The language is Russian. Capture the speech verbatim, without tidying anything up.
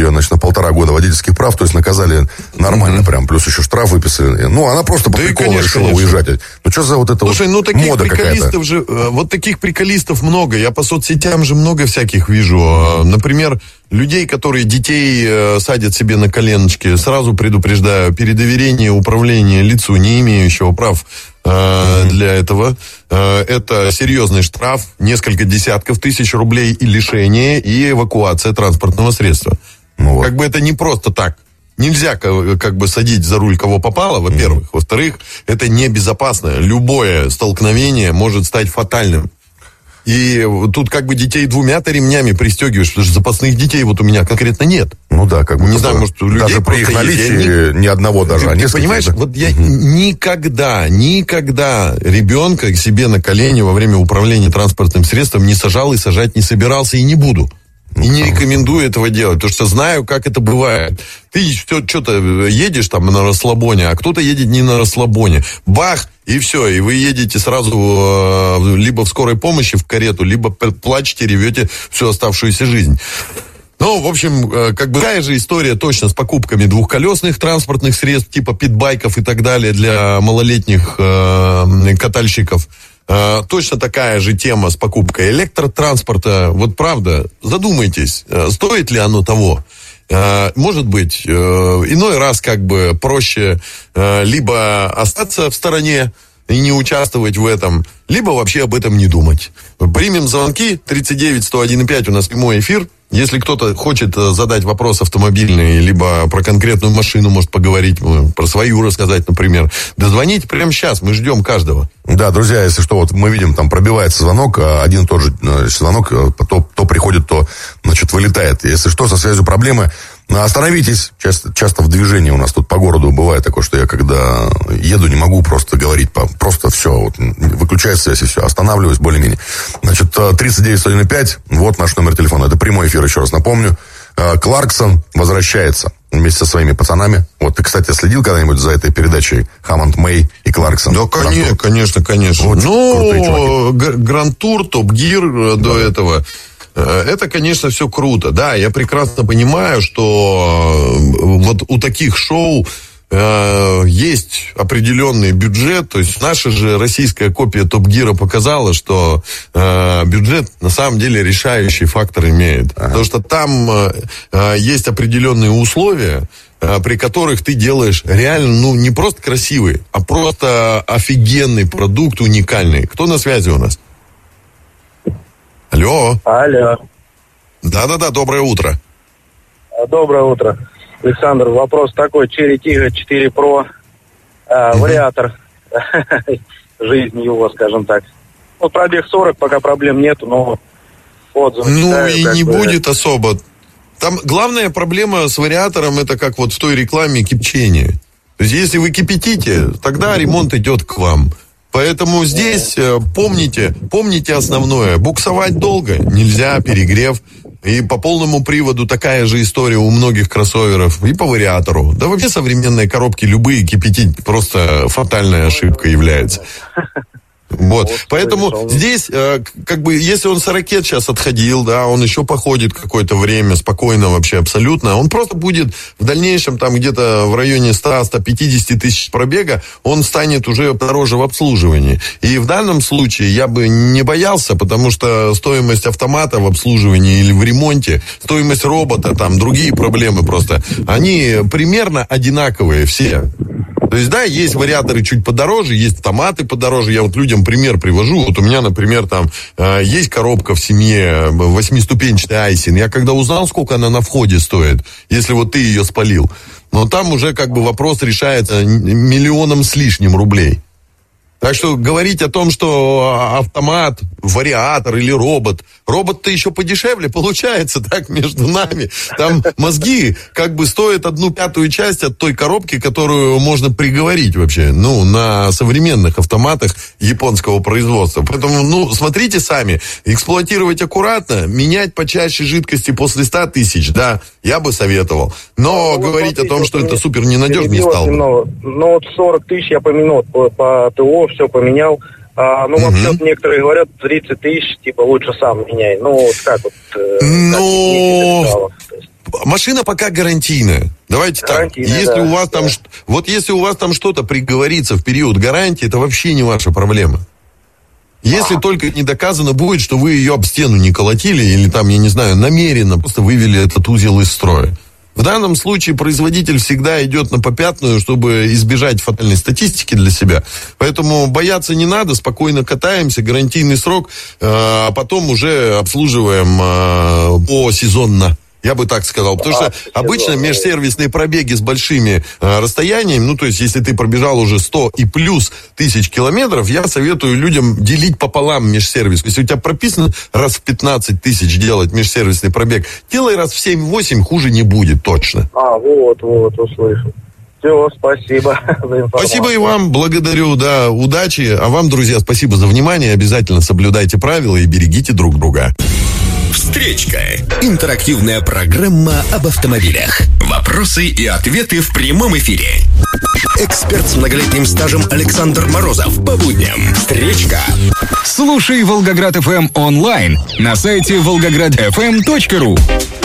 ее, значит, на полтора года водительских прав, то есть наказали нормально mm-hmm. прям, плюс еще штраф выписали. Ну, она просто по да приколу конечно, решила конечно. уезжать. Ну, что за вот это Слушай, вот ну, таких мода приколистов какая-то? же, вот таких приколистов много. Я по соцсетям же много всяких вижу. Например, людей, которые детей садят себе на коленочки, сразу предупреждаю, передоверение управления лицу, не имеющего прав э, mm-hmm. для этого, э, это серьезный штраф, несколько десятков тысяч рублей и лишение, и эвакуация транспортного средства. Ну, вот. Как бы это не просто так. Нельзя как бы садить за руль кого попало, во-первых. Mm-hmm. Во-вторых, это небезопасно. Любое столкновение может стать фатальным. И тут как бы детей двумя-то ремнями пристегиваешь, потому что запасных детей вот у меня конкретно нет. Ну да, как бы. Не знаю, может, у людей даже при их наличии ни одного даже, ты, а несколько. Понимаешь, да? вот я угу. никогда, никогда ребенка к себе на колени во время управления транспортным средством не сажал и сажать не собирался и не буду. И не рекомендую этого делать, потому что знаю, как это бывает. Ты что-то едешь там на расслабоне, а кто-то едет не на расслабоне. Бах, и все, и вы едете сразу э, либо в скорой помощи в карету, либо плачете, ревете всю оставшуюся жизнь. Ну, в общем, э, как бы такая же история точно с покупками двухколесных транспортных средств, типа питбайков и так далее для малолетних э, катальщиков. Uh, точно такая же тема с покупкой электротранспорта. Вот правда, задумайтесь, uh, стоит ли оно того. Uh, может быть, uh, иной раз как бы проще uh, либо остаться в стороне и не участвовать в этом, либо вообще об этом не думать. Примем звонки. тридцать девять сто один и пять у нас прямой эфир. Если кто-то хочет задать вопрос автомобильный, либо про конкретную машину может поговорить, про свою рассказать, например, дозвоните прямо сейчас, мы ждем каждого. Да, друзья, если что, вот мы видим, там пробивается звонок, один и тот же звонок, то, то приходит, то, значит, вылетает. Если что, со связью проблемы, остановитесь. Часто, часто в движении у нас тут по городу бывает такое, что я когда еду, не могу просто говорить, просто все, вот, выключаю связь и все, останавливаюсь более-менее. Значит, тридцать девять сто один и пять, вот наш номер телефона, это прямой эфир, еще раз напомню. Кларксон возвращается вместе со своими пацанами. Вот ты, кстати, следил когда-нибудь за этой передачей Хаммонд, Мэй и Кларксон? Да, конечно, конечно, конечно. Вот, ну, Гранд Тур, Топ Гир до этого. Это, конечно, все круто. Да, я прекрасно понимаю, что вот у таких шоу э, есть определенный бюджет. То есть наша же российская копия Топ Гира показала, что э, бюджет на самом деле решающий фактор имеет. Ага. Потому что там э, есть определенные условия, э, при которых ты делаешь реально, ну, не просто красивый, а просто офигенный продукт, уникальный. Кто на связи у нас? Алло. Алло. Да-да-да, доброе утро. Доброе утро. Александр, вопрос такой. Черри Тигр четыре Про, а, угу. вариатор жизни его, скажем так. Ну, пробег сорок, пока проблем нету, но отзывы Ну, читаю, и не бы... будет особо. Там главная проблема с вариатором, это как вот в той рекламе кипячение. То есть, если вы кипятите, тогда ремонт идет к вам. Поэтому здесь помните, помните основное. Буксовать долго нельзя, перегрев. И по полному приводу такая же история у многих кроссоверов. И по вариатору. Да вообще современные коробки любые кипятить просто фатальная ошибка является. Вот, вот поэтому он... здесь, э, как бы, если он с ракет сейчас отходил, да, он еще походит какое-то время, спокойно вообще абсолютно, он просто будет в дальнейшем там где-то в районе сто - сто пятьдесят тысяч пробега, он станет уже дороже в обслуживании. И в данном случае я бы не боялся, потому что стоимость автомата в обслуживании или в ремонте, стоимость робота, там, другие проблемы просто, они примерно одинаковые все. То есть, да, есть вариаторы чуть подороже, есть автоматы подороже. Я вот людям пример привожу. Вот у меня, например, там э, есть коробка в семье, восьмиступенчатый Айсин. Я когда узнал, сколько она на входе стоит, если вот ты ее спалил, но там уже как бы вопрос решается миллионом с лишним рублей. Так что говорить о том, что автомат, вариатор или робот, робот-то еще подешевле получается, так, между нами. Там мозги как бы стоят одну пятую часть от той коробки, которую можно приговорить вообще, ну, на современных автоматах японского производства. Поэтому, ну, смотрите сами, эксплуатировать аккуратно, менять почаще жидкости после ста тысяч, да, я бы советовал. Но ну, говорить вот, о том, что это супер ненадежно, не стал бы. Ну, вот сорок тысяч я поменял по, по ТО, все поменял. А, ну, вообще, угу. некоторые говорят, тридцать тысяч, типа, лучше сам меняй. Ну, вот как вот... Э, ну, машина пока гарантийная. Давайте гарантийная, так. Если да, у вас да. там, вот если у вас там что-то приговорится в период гарантии, это вообще не ваша проблема. Если а. только не доказано будет, что вы ее об стену не колотили, или там, я не знаю, намеренно просто вывели этот узел из строя. В данном случае производитель всегда идет на попятную, чтобы избежать фатальной статистики для себя. Поэтому бояться не надо, спокойно катаемся, гарантийный срок, а потом уже обслуживаем посезонно. Я бы так сказал, потому что обычно межсервисные пробеги с большими э, расстояниями, ну, то есть, если ты пробежал уже сто и плюс тысяч километров, я советую людям делить пополам межсервис. Если у тебя прописано раз в пятнадцать тысяч делать межсервисный пробег, делай раз в семь-восемь, хуже не будет, точно. А, вот, вот, услышал. Все, спасибо за информацию. Спасибо и вам, благодарю, да, удачи. А вам, друзья, спасибо за внимание. Обязательно соблюдайте правила и берегите друг друга. Встречка. Интерактивная программа об автомобилях. Вопросы и ответы в прямом эфире. Эксперт с многолетним стажем Александр Морозов. По будням. Встречка. Слушай Волгоград эф эм онлайн на сайте волгоград эф эм точка ру.